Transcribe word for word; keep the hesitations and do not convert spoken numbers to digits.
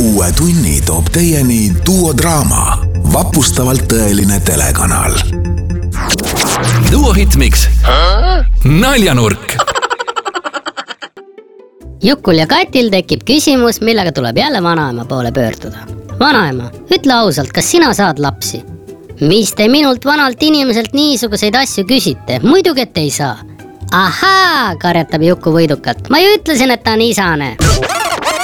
uue tunni toob teieni Duodraama, vapustavalt tõeline telekanal. Duo Hitmix. Naljanurk. Jukul ja Katil tekib küsimus, millega tuleb jälle vanaema poole pöörduda. Vanaema, ütle ausalt, kas sina saad lapsi? Mis te minult vanalt inimeselt niisuguseid asju küsite? Muidugi, et ei saa. Ahaa, karjatab Juku võidukalt. Ma ju ütlesin, et ta on isane.